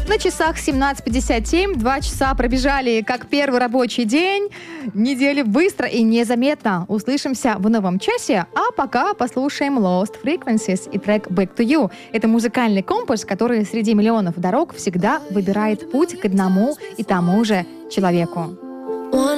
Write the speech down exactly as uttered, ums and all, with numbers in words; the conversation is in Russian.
На часах семнадцать пятьдесят семь, два часа пробежали, как первый рабочий день недели, быстро и незаметно. Услышимся в новом часе, а пока послушаем Lost Frequencies и трек Back to You. Это музыкальный компас, который среди миллионов дорог всегда выбирает путь к одному и тому же человеку.